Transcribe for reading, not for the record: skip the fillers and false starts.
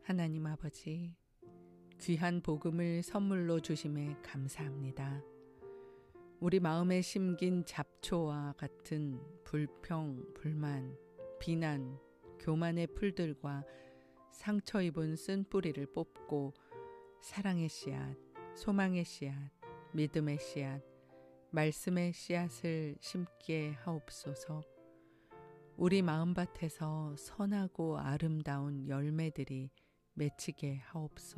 하나님 아버지, 귀한 복음을 선물로 주심에 감사합니다. 우리 마음에 심긴 잡초와 같은 불평, 불만, 비난, 교만의 풀들과 상처 입은 쓴뿌리를 뽑고 사랑의 씨앗, 소망의 씨앗, 믿음의 씨앗, 말씀의 씨앗을 심게 하옵소서. 우리 마음밭에서 선하고 아름다운 열매들이 맺히게 하옵소서.